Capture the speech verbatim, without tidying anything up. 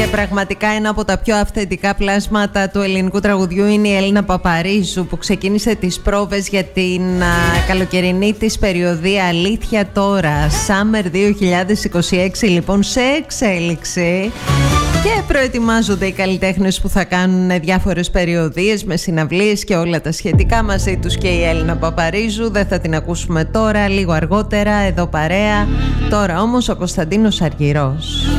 Και πραγματικά ένα από τα πιο αυθεντικά πλάσματα του ελληνικού τραγουδιού είναι η Έλληνα Παπαρίζου, που ξεκίνησε τις πρόβες για την α, καλοκαιρινή της περιοδία Αλήθεια Τώρα, Summer δύο χιλιάδες είκοσι έξι, λοιπόν, σε εξέλιξη. Και προετοιμάζονται οι καλλιτέχνες που θα κάνουν διάφορες περιοδίες με συναυλίες και όλα τα σχετικά. Μαζί τους και η Έλληνα Παπαρίζου. Δεν θα την ακούσουμε τώρα, λίγο αργότερα, εδώ παρέα. Τώρα όμως ο Κωνσταντίνος Αργυρός.